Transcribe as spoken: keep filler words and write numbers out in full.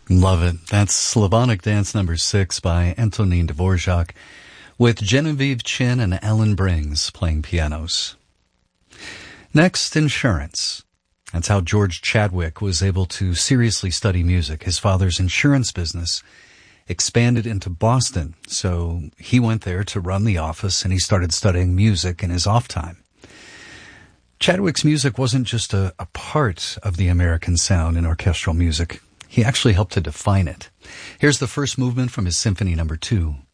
Love it. That's Slavonic Dance number six by Antonin Dvorak, with Genevieve Chin and Ellen Brings playing pianos. Next, insurance. That's how George Chadwick was able to seriously study music. His father's insurance business expanded into Boston, so he went there to run the office, and he started studying music in his off time. Chadwick's music wasn't just a, a part of the American sound in orchestral music. He actually helped to define it. Here's the first movement from his Symphony Number Two.